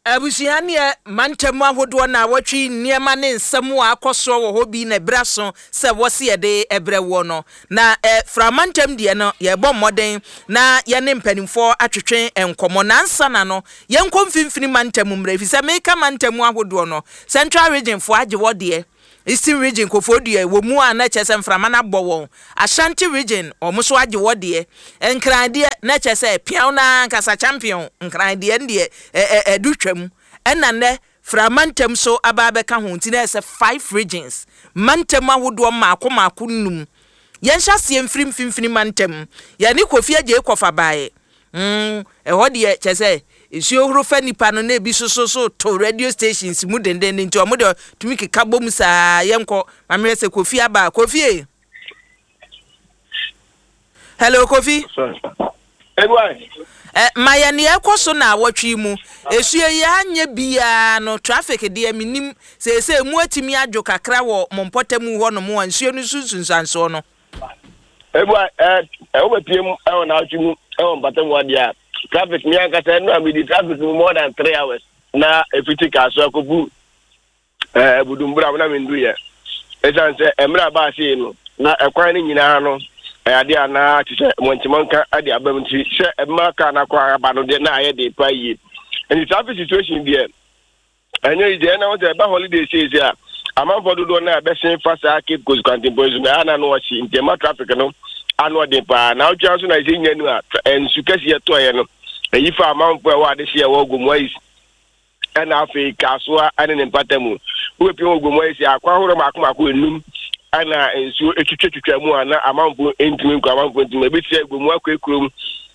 Abusiane mantam ahodo na watwi niema ne nsem wa akoso wo ho bi na braso se wose ye de ebrewo no na fra mantam de no ye bɔ mmɔden na ye ne mpanimfo atwetwe enkomo na nsa na no ye nkomfimfini mantam mra fi se meka mantam ahodo no Central Region fo age wo de Eastern Region kofodua wo mu a na chese mframa na bɔ won Ashanti Region omuso age wo de enkrade na chese piaw na nkasa champion nkrade ndie edutwam enane fra mantam so ababeka ho ntina ese 5 regions mantam ahodo maako num yensha se mfimfini mantam ya ni Kofi Agye kofa bae eho de chese isi ohuru fa nipa no na ebi so to radio stations mu denden nti omo de tumi keka bom saa yenko mamre se Kofi aba Kofi Hello Kofi Edward maya ne ekoso na awotwe mu esu ye anye bia no traffic de minim se mu atimi adwo kakra wo mompotamu ho no mo ansuo no sunsunsanso no Edward obepiem na atwi mu mpatam wadia traffic me ankasa no am di traffic more than 3 hours na efiti so akobu budumbura na mendu ye esanse emra ba se no na ekwan ni nyina no ade ana tise montimanka ade abamti se emaka na kwa aba no de na aye de paye and traffic situation there enyo ide na won ba holiday says ya amanfo do na be sen fasa Cape Coast Contemporary na ana no wachi intema traffic no anu de pa na otwa so na ise nyanu a ensukasi eto ye no eyifa amanfo e wa de hye wo gomwais na afi kasoa ane ne mpatamu we pi wo gomwais akwa horo mako enum ana ensu etwetwetwa mu ana amanfo entimi nkwa amanfo entimi ebitie gomu akwekurom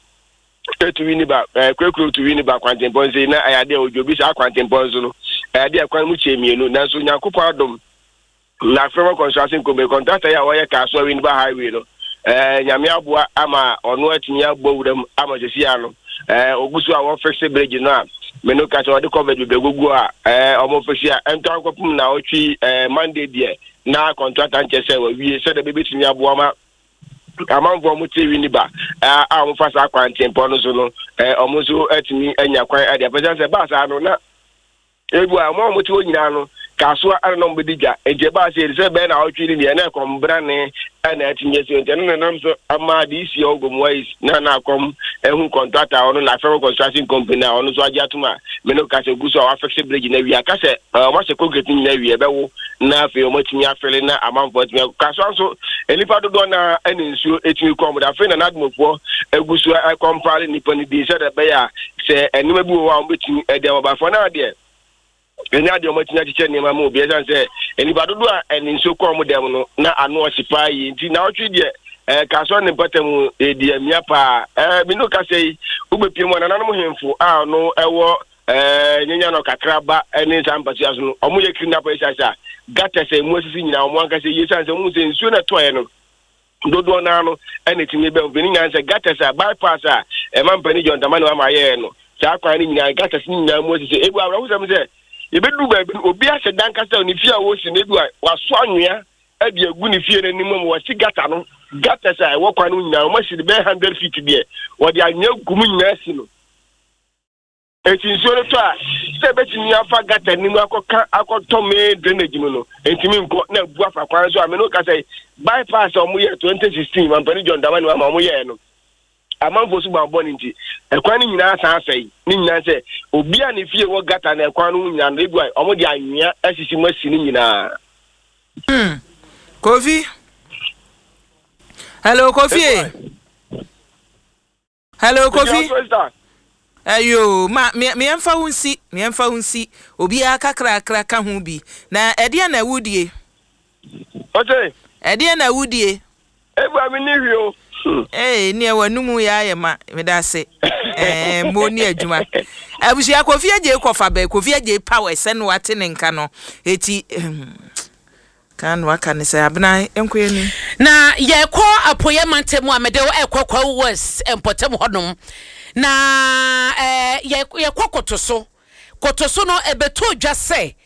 etuwi ni ba kwekuro tuwi ni ba kwantemponze na ayade ojobi sa kwantemponzo no ayade akwan mu chemienu na so nyankopɔ adom na frema construction company contractor ya woye kasoa wi ni ba highway no nyame aboa ama ono atimi abowuram ama jesia no ogusu a wo fixe bridge no a meno ka so de covered be gugu a omo fixia ento ankopum na otwi Monday die na contractor nchese wa wie se de bebetimi aboa ma amanfo mu tewi ni ba a mo fasa akwantempo no so no omo so atimi anya kwan ade apesa ba sa no na ebu a mo ti onyina no kasoa ana no mbedija eje ba se be na otwi ni na kombra ne ana atinye se ente no nam so ama di isi ogomwais na akom ehun contractor ono la Federal Construction Company ono so agi atuma meno ka se guso wa fixe bridge na wi aka se mo se concrete ni na wi e be wo na fe o matimi afele na amanfo atimi kasoa so enipa dodo na eni nsuo etimi kom da fe na nadmofo eguso compare nipa ni di se de be ya se enima bi wo wa mbetimi e de obafo na de enya de omatinya chiche ni mamu obi esanse enipa dodo a eni nsuo kom dem no na anu osipa yi nti na otwi de kaso ne patamu edi amia pa bino ka sei ubepiem na nanom hemfo a no ewo nyenya no kakraba eni sampasi aso no omo ye kidnap esasa gata sei mu asisi nyina omo anka sei yesanse mu se nsuo na toye no dodo na no eni timi be obini nyanse gata sa bypass a mampani John Tamani wa maye no sa kwa ni nyina gata si nyina mu asisi ebu awra hu se me ebedu ba obi ase dan kasa oni fia wo si nedu a waso anwea abi agu ni fie n'anim mu wasi gata no gata sa wo kwa no nyina o machine be 100 feet de wo de anya gumu nyina si no etinso to a se betini afa gata ni mu akoto me drainage mu no entimi nko na bu afa kwan so ameno kasa bypass o mu ye 2016 mampani John Tamani wa mu ye no amanfo su ba boni nti ekwan ni nyina san asai ni nyina se obi a ne fie wo gata na ekwan no nyina no ebu omo de anwea asisi masi ni nyina Kofi Hello Kofi Hello Kofi ayo me emfa hunsi obi aka krakra ka hu bi na ede na wudie okay ede na wudie ebu amini hwio ni ewanumu ya ayema medase mo ni adwuma abusia Kofi Agye kofa ba Kofi Agye power sen wate ne nka no eti kan waka ne se abna enkoye ni na ye ko apoye mantemu amede wo ekokwa west empotem hodom na ye kokotoso no ebeto dwa se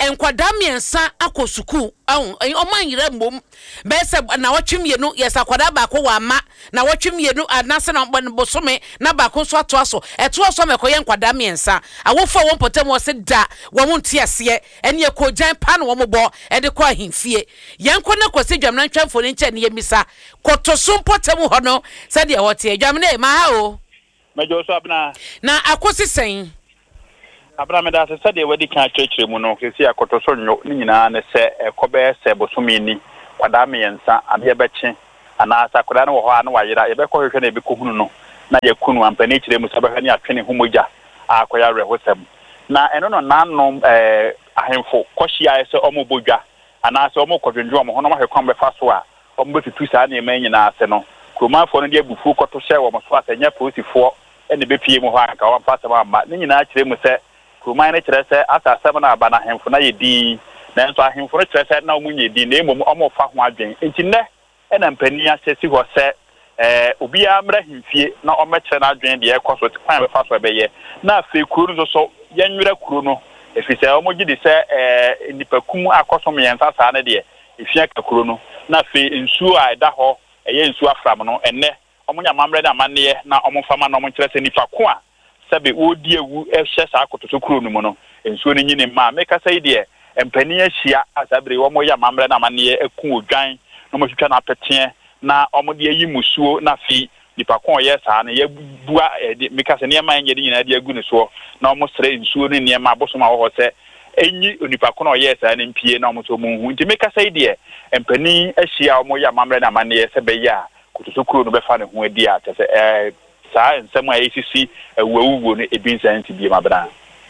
enkwada miensa akọ suku ọman yire mbom be se na wotwemienu yes akwada ba ko wa ma na wotwemienu anase na bosome na ba ko so ato so mekoye nkwada miensa awofo won potem wo se da wo nti ase ene ekojan pa na wo mo e de ko ahimfie yenko na kwose dwamna ntwamfo ne nche ne yemisa kotoso potem ho no se de wote dwamna ma ha o mejo so abna na akosi sen abra me da se de wadi kan chechire mu no kesi akotoso nyo ni nyina ne se ekobe se bosome ni kwada miensa ade beche ana sakoda na wo ho ana wayira ye be ko hwehwe na be ko hunu no na ye kunu ampani chire mu sabe hani atwene homoja akoya rehosem na eno no nanom ahemfo kohia ese omobodwa ana se omokodwendwo omo hono mahwekwan be fa so a ombo tutu sa na ema nyina ase no kromafo no de bufu koto hye wo mo so asenya posifo ene be pie mu ho anka wo mfa sama amma ni nyina chire mu se kromai ne chire se asa asem na aba na ahemfo na ye din na nso ahemfo no chire se na omunye din na emom omo fa ho adwen enti ne ena mpani asesi ho se obi amra himfie na omekere na adwen de ekoso kwan be fa so be ye na afi kuro no so yenwira kuro no efise omogi de se nipakum akoso miensa sa ne de efia ka kuro no na afi nsuo a eda ho eye nsuo afram no enne omonya mamre da manne na omfama na omkere se nipa ko a sebe odi ewu ehye sa akoto kuro no mu no nsuo no nyine ma meka sai de empani ahia asabre wo mo ya mamre na manne eku odwan no mo twitwa na apetien na omode yi musuo na fi nipa kon ye sa na ye bua meka se niema enye de nyina de agu ne so na omo sere nsuo ne niema abosoma wo se enyi onipa kon ye sa na mpie na omo so munhu nti meka sai de empani ahia omo ya mamre na manne se be ya kutuso kuro no be fa ne ho adi a te se saa nsem a esisi awuwo ne ebinsa nti bi mabra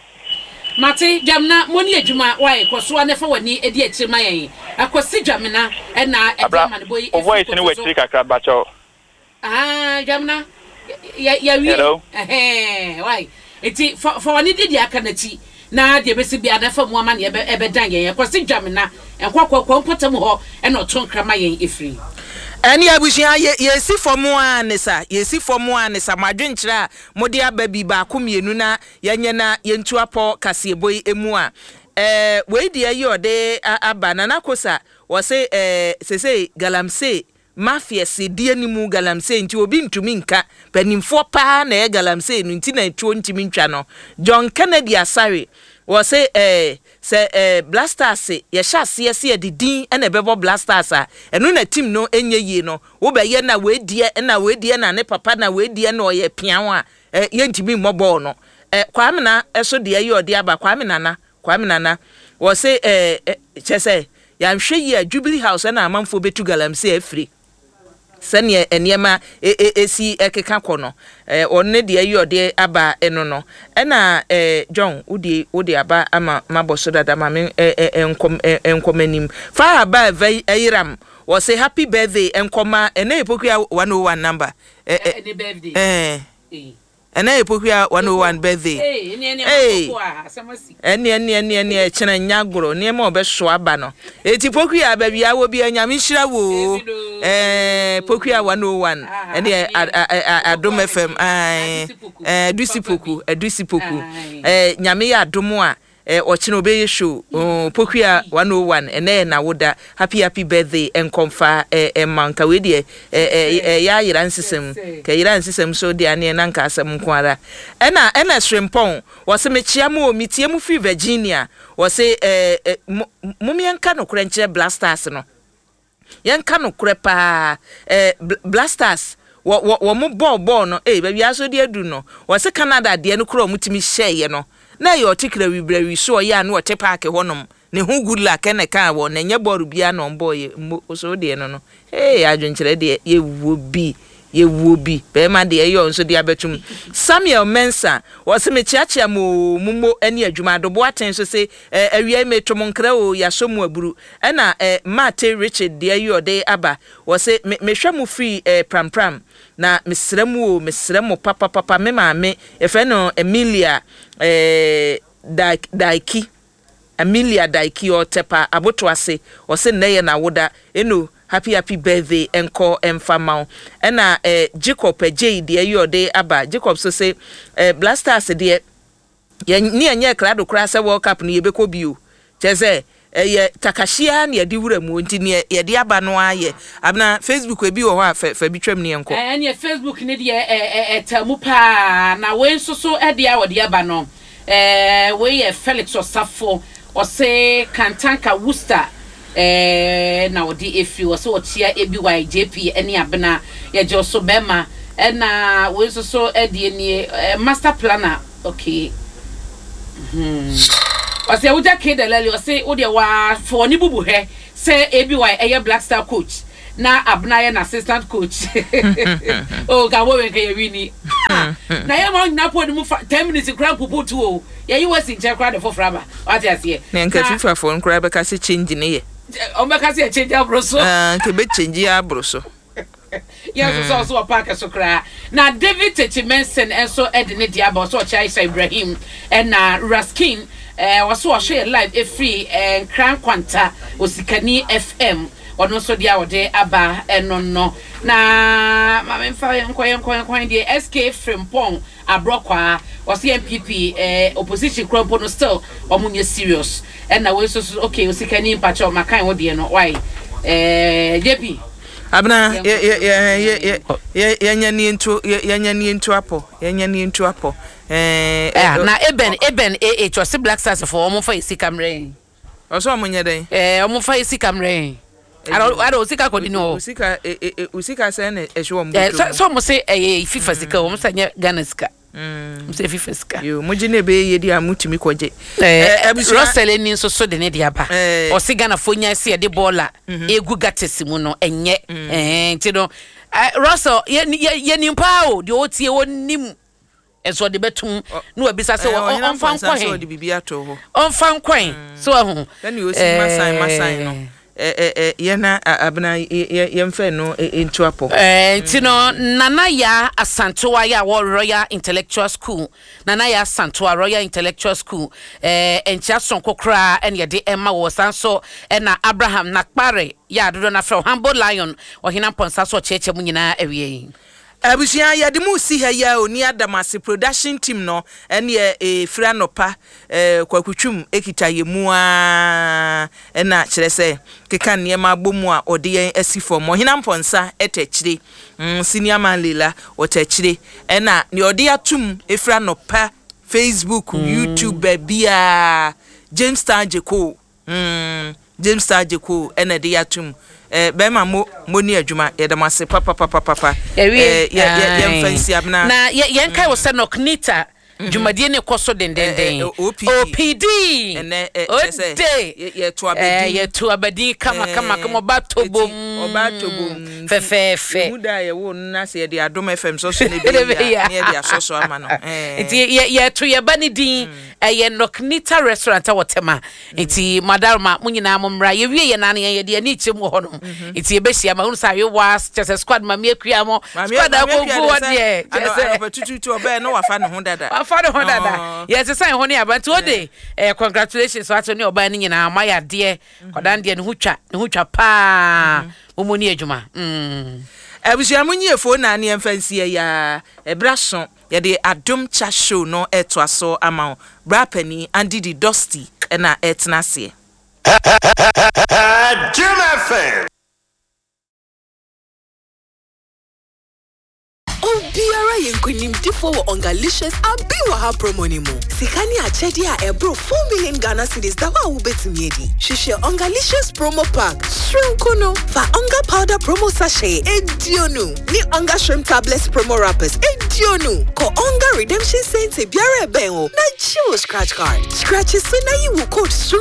Mate jamna moni adwuma why koso anefa wani edi akirma yen akosi jamna na edama ne boy o voice ni we kakra bacho jamna ya wi why eti for wani didi aka na ti na de besi bia anefa mu ama ne ebedan yen akosi jamna enkwakwa potem ho na oton krama yen efri Ani abushia yesi fomu anesa yesi fomu anesa madwenkyira mode ababi ba komienu na yenye na yentu apo kaseboi emu a we die yi ode aba na nakosa wo se sese galamse mafia se die ni mu galamse nti obi ntumi nka panimfo pa na galamse no nti na etuo ntimi ntwa no John Kennedy Asare wo se Blasters ye hyase se de din na bebo Blasters a eno na team no enye yi no wo be ye na we die na ne papa na we die na oye pian a ye ntimi mmobo no Kwame na eso de yi ode aba Kwame nana wo se chese ya nhwe yi Jubilee House na amanfo betu galamse afri sene eniema esi ekeka kono onne de ayi ode aba eno no na John udi aba ama maboso dada ma me enkomanim fa aba ayiram wo say happy birthday enkoma ena epokua 101 number any birthday ena epokua 101 birthday eni chena nyagoro ne ma obeso aba no eti pokua ba bia wo bia nyame hira wo pokua 101 eni adom FM adusipoku nyame ya adomo a ochine obeye show pokua 101 ene na woda happy birthday enkomfa manka we de ya yira nsesem ka yira nsesem so de ane na nka asem nkwara ena Shrimpon wo se mechia mo mitie mu fi Virginia wo se mumienka no kure nkyere Blasters no yenka no kure pa Blasters wo mo ball no ba bia so de adu no wo se Canada de no kure omutimi hyeye no na yo tikira wibrawi so ya na wote park honom ne hu good luck ene kan wo na nya boru bia no boy so de no adwenkyere de ye wo bi be ma de yo nso de abetum Samuel Mensa wo se me chiachia mumo ene adwuma dobo aten so se awia metom nkra o ya so mu aburu na Mate Richard de yo de aba wo se mehwa mu free pram na mesremu papa me maame efe no Emilia Daiki o tepa aboto ase o se neye na woda eno happy birthday enko emfamao na Jacob J de ayo de aba Jacob so se Blasters de ye ni enye krado kra se World Cup ni yebeko bio Chese ye takashia na yedi wura mu nti ne yedi aba no aye abna Facebook ebi wo ha fa bitwam ne enko ne Facebook ne de tamu pa na we nso so de a wode aba no we ye Felix Osafo o se Kantanka Worcester na wode efi wo se o tia EBYJP ene abna ye je so bema na we nso so de ni master planner okay Ose uja kedelele ose ode wa for ni bubu he say ABY eye Black Star coach na abna ye na assistant coach oh ga wo wenke ye wini na ye ma na po mu 10 minutes kra pupu tu o ye yi wasi nche kra de for fraba what you see na nka FIFA for nkra be ka se change ne ye o be ka se change abroso ke be change abroso yes so park so kra na David Techimensen enso edine diaba so Chaisa Ibrahim na Raskin waso share live free Kran Kwanta Osikani FM ono so dia wode aba no na ma memfa enkoyen die SK Frimpong abrokwa was MPP opposition crop no still omunye serious na we so okay Osikani mpacho makan wode no why JP abna yanyani into apo na eben was Black Stars for omo fa isi camera oso omunye den omo fa isi camera I don't see ka no usika say na ehwe omo so mo say FIFA sika omo sanya Ghana sika say FIFA sika yo mo gine be ye dia mutumi koje Russell ni so so de ne dia ba o si Ghana fonya se de baller egu gatesi mu no enye nti no Russell ye nimpa o de otie wonim eso de betum no abisa se on fan kwan so de bibia to ho on fan kwan so ho then you see masan no yena abna yemfe no into apo tino nana ya Asantewa ya Royal Intellectual School nana ya Asantewa Royal Intellectual School encha sonko kra en ye de emma wo sanso na Abraham Nakpare ya dodo na from Humble Lion ohina ponsa so cheche mu nyina awie abusia ya de mu si ha ya oni Adamase production team no ene fra nopa kwakutwum ekita yemu a na kire se keka niema agbomu a ode yen asifo mo hina mponsa etachire senior man lela otachire na ne ode atum efra nopa Facebook YouTube bia James Tajeko James Tajeko ene de atum bema moni adwuma yedamase papa ye fancy abna na ye kai wo se noknita dwumadie ne koso dendenden OPD ye to abadi kama obatobom fe muda ye wo na se de Adom FM so so ne bia ne de asoso ama no enti ye to ye bani din ye noknita restaurant wotema enti madarma munyina momra ye wie ye na ye de ani chemu ho no enti ye behia ma hu sa ye was chese squad ma me akua mo squad agogo wode chese tutu obe no wafa ne ho dada afade ho dada yes say ho ne abantu ode congratulations wato ne oba ni nyina ma ya de kodan de ne hu twa pa omoni adwuma abusia munye fo na ne mfansie ya ebraso ye de Adom cha show no etwaso ama brapani Andy the Dusty na etnase Jim FM Biara yenkunim tifo wo Ongalicious abi wa ha promo ni mu. Sikani achedi a ebro 4 million Ghana cedis da wa ubetumi edi. Shishe Ongalicious promo pack. Shrimp fa onga powder promo sachet edionu. Ni onga shrimp tablets promo wrappers edionu. Ko onga redemption cents biara ben o. Na chill scratch card. Scratch so na you code